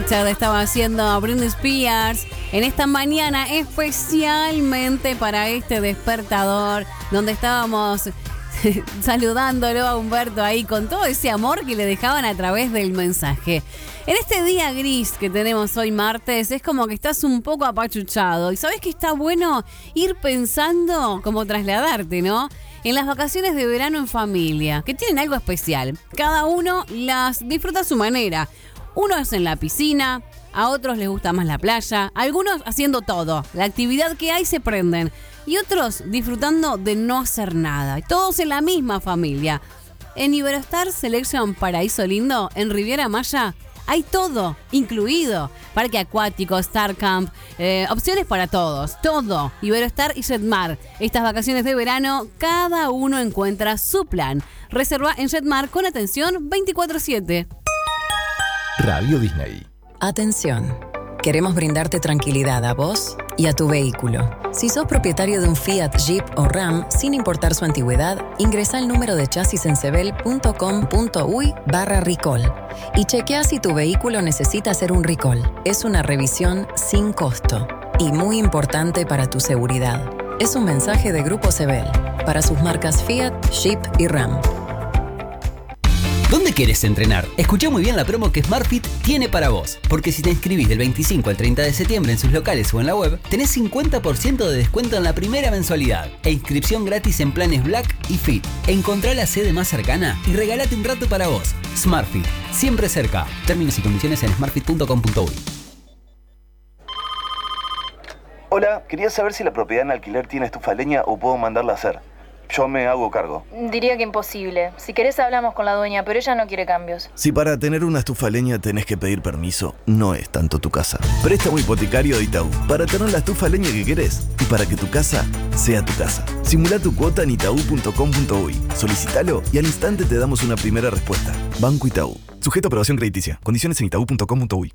Estaba haciendo Britney Spears en esta mañana especialmente para este despertador, donde estábamos saludándolo a Humberto ahí con todo ese amor que le dejaban a través del mensaje. En este día gris que tenemos hoy martes, es como que estás un poco apachuchado. Y sabes que está bueno ir pensando cómo trasladarte, ¿no? En las vacaciones de verano en familia, que tienen algo especial. Cada uno las disfruta a su manera. Uno es en la piscina, a otros les gusta más la playa, algunos haciendo todo, la actividad que hay se prenden, y otros disfrutando de no hacer nada, todos en la misma familia. En Iberostar Selection Paraíso Lindo, en Riviera Maya, hay todo, incluido parque acuático, Star Camp, opciones para todos, todo. Iberostar y Jetmar. Estas vacaciones de verano, cada uno encuentra su plan. Reserva en Jetmar con atención 24/7. Radio Disney. Atención. Queremos brindarte tranquilidad a vos y a tu vehículo. Si sos propietario de un Fiat, Jeep o Ram, sin importar su antigüedad, ingresá el número de chasis en sebel.com.uy/recall y chequea si tu vehículo necesita hacer un recall. Es una revisión sin costo y muy importante para tu seguridad. Es un mensaje de Grupo Sebel para sus marcas Fiat, Jeep y Ram. ¿Dónde querés entrenar? Escuchá muy bien la promo que SmartFit tiene para vos. Porque si te inscribís del 25 al 30 de septiembre en sus locales o en la web, tenés 50% de descuento en la primera mensualidad e inscripción gratis en planes Black y Fit. Encontrá la sede más cercana y regálate un rato para vos. SmartFit, siempre cerca. Términos y condiciones en smartfit.com.uy. Hola, quería saber si la propiedad en alquiler tiene estufa de leña o puedo mandarla a hacer. Yo me hago cargo. Diría que imposible. Si querés hablamos con la dueña, pero ella no quiere cambios. Si para tener una estufa de leña tenés que pedir permiso, no es tanto tu casa. Préstamo hipotecario de Itaú. Para tener la estufa de leña que querés y para que tu casa sea tu casa. Simulá tu cuota en itaú.com.uy. Solicítalo y al instante te damos una primera respuesta. Banco Itaú. Sujeto a aprobación crediticia. Condiciones en itaú.com.uy.